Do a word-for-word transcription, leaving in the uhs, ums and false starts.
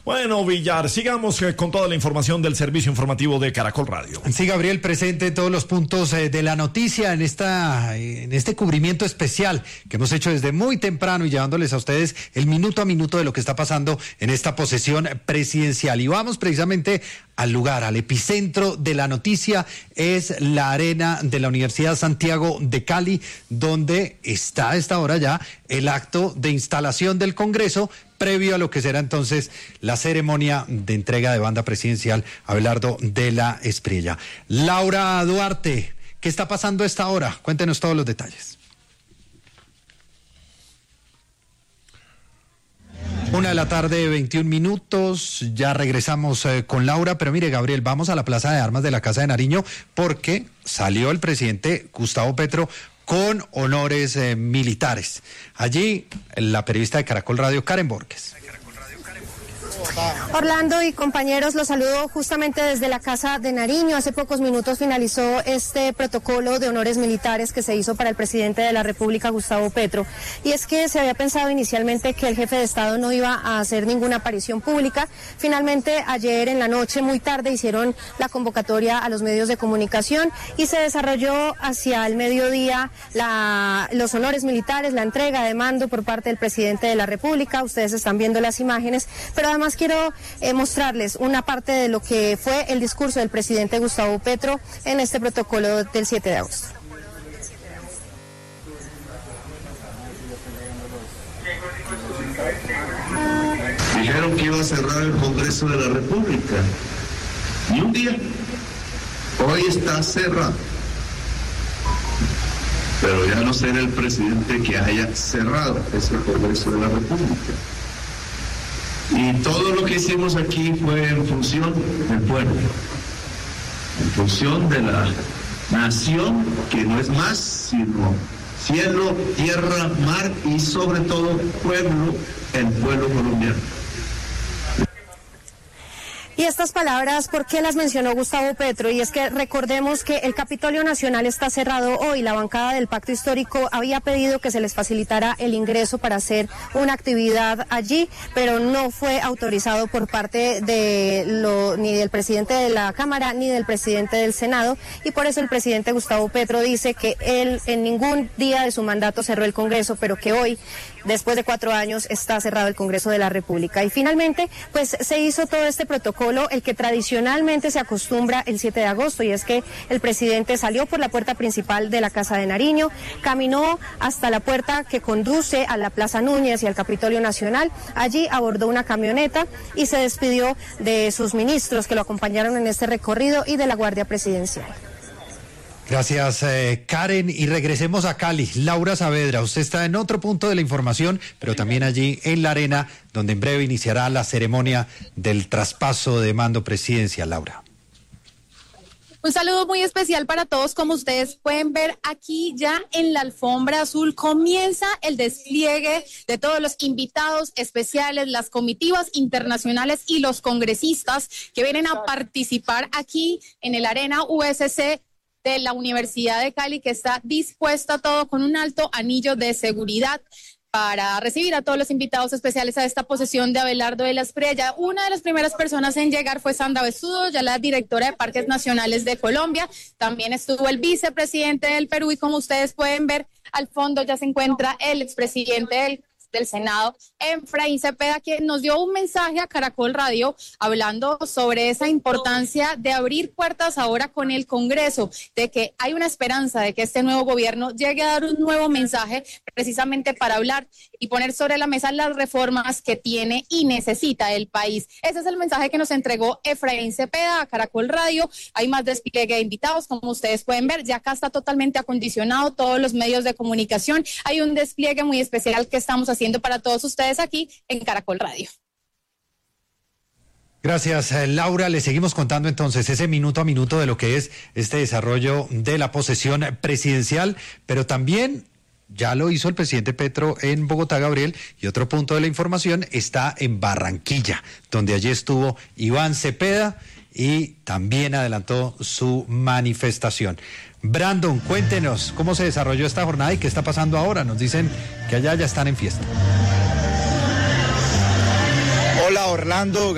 Bueno, Villar, sigamos con toda la información del servicio informativo de Caracol Radio. Sí, Gabriel, presente todos los puntos eh, de la noticia en esta en este cubrimiento especial que hemos hecho desde muy temprano y llevándoles a ustedes el minuto a minuto de lo que está pasando en esta posesión presidencial. Y vamos precisamente al lugar, al epicentro de la noticia, es la arena de la Universidad Santiago de Cali, donde está a esta hora ya el acto de instalación del Congreso, previo a lo que será entonces la ceremonia de entrega de banda presidencial a Abelardo de la Espriella. Laura Duarte, ¿qué está pasando a esta hora? Cuéntenos todos los detalles. Una de la tarde, veintiún minutos, ya regresamos eh, con Laura, pero mire, Gabriel, vamos a la Plaza de Armas de la Casa de Nariño porque salió el presidente Gustavo Petro con honores eh, militares. Allí, la periodista de Caracol Radio, Karen Borges. Orlando y compañeros, los saludo justamente desde la Casa de Nariño. Hace pocos minutos finalizó este protocolo de honores militares que se hizo para el presidente de la República, Gustavo Petro. Y es que se había pensado inicialmente que el jefe de Estado no iba a hacer ninguna aparición pública. Finalmente, ayer en la noche, muy tarde, hicieron la convocatoria a los medios de comunicación y se desarrolló hacia el mediodía la, los honores militares, la entrega de mando por parte del presidente de la República. Ustedes están viendo las imágenes, pero además quiero eh, mostrarles una parte de lo que fue el discurso del presidente Gustavo Petro en este protocolo del siete de agosto. Dijeron que iba a cerrar el Congreso de la República. Ni un día. Hoy está cerrado. Pero ya no será el presidente que haya cerrado ese Congreso de la República. Y todo lo que hicimos aquí fue en función del pueblo, en función de la nación, que no es más sino cielo, tierra, mar y sobre todo pueblo, el pueblo colombiano. Y estas palabras, ¿por qué las mencionó Gustavo Petro? Y es que recordemos que el Capitolio Nacional está cerrado hoy. La bancada del Pacto Histórico había pedido que se les facilitara el ingreso para hacer una actividad allí, pero no fue autorizado por parte de lo, ni del presidente de la Cámara ni del presidente del Senado. Y por eso el presidente Gustavo Petro dice que él en ningún día de su mandato cerró el Congreso, pero que hoy, después de cuatro años, está cerrado el Congreso de la República. Y finalmente, pues se hizo todo este protocolo, el que tradicionalmente se acostumbra el siete de agosto, y es que el presidente salió por la puerta principal de la Casa de Nariño, caminó hasta la puerta que conduce a la Plaza Núñez y al Capitolio Nacional. Allí abordó una camioneta y se despidió de sus ministros que lo acompañaron en este recorrido y de la Guardia Presidencial. Gracias, eh, Karen. Y regresemos a Cali. Laura Saavedra, usted está en otro punto de la información, pero también allí en la arena, donde en breve iniciará la ceremonia del traspaso de mando presidencial. Laura. Un saludo muy especial para todos. Como ustedes pueden ver aquí ya en la alfombra azul comienza el despliegue de todos los invitados especiales, las comitivas internacionales y los congresistas que vienen a participar aquí en el Arena U S C de la Universidad de Cali, que está dispuesta a todo con un alto anillo de seguridad para recibir a todos los invitados especiales a esta posesión de Abelardo de la Espriella. Una de las primeras personas en llegar fue Sandra Besudo, ya la directora de Parques Nacionales de Colombia. También estuvo el vicepresidente del Perú y como ustedes pueden ver, al fondo ya se encuentra el expresidente del del Senado, Efraín Cepeda, que nos dio un mensaje a Caracol Radio hablando sobre esa importancia de abrir puertas ahora con el Congreso, de que hay una esperanza de que este nuevo gobierno llegue a dar un nuevo mensaje precisamente para hablar y poner sobre la mesa las reformas que tiene y necesita el país. Ese es el mensaje que nos entregó Efraín Cepeda a Caracol Radio. Hay más despliegue de invitados, como ustedes pueden ver, ya acá está totalmente acondicionado todos los medios de comunicación. Hay un despliegue muy especial que estamos haciendo haciendo para todos ustedes aquí en Caracol Radio. Gracias, Laura. Le seguimos contando entonces ese minuto a minuto de lo que es este desarrollo de la posesión presidencial, pero también ya lo hizo el presidente Petro en Bogotá, Gabriel, y otro punto de la información está en Barranquilla, donde allí estuvo Iván Cepeda y también adelantó su manifestación. Brandon, cuéntenos cómo se desarrolló esta jornada y qué está pasando ahora. Nos dicen que allá ya están en fiesta. Hola, Orlando.